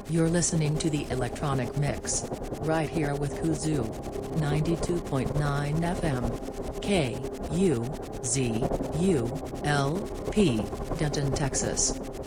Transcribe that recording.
You're listening to the Electronic Mix, right here with Kuzoo 92.9 FM, KUZULP, Denton, Texas.